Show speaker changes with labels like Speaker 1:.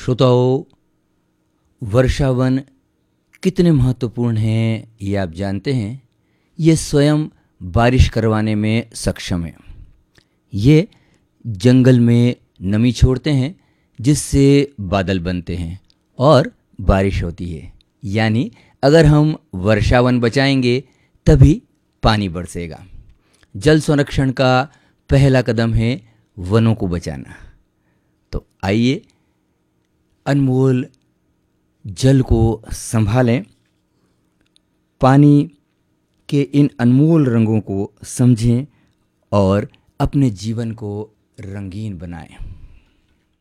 Speaker 1: श्रोताओं, वर्षावन कितने महत्वपूर्ण हैं ये आप जानते हैं। ये स्वयं बारिश करवाने में सक्षम है। ये जंगल में नमी छोड़ते हैं जिससे बादल बनते हैं और बारिश होती है। यानी अगर हम वर्षावन बचाएंगे तभी पानी बरसेगा। जल संरक्षण का पहला कदम है वनों को बचाना। तो आइए अनमोल जल को संभालें, पानी के इन अनमोल रंगों को समझें और अपने जीवन को रंगीन बनाएं।